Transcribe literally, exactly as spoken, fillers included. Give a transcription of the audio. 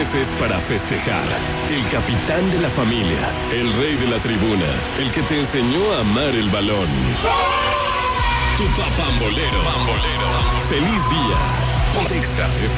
es para festejar. El capitán de la familia, el rey de la tribuna, el que te enseñó a amar el balón. Tu papambolero. Pambolero. Feliz día. Pontexa.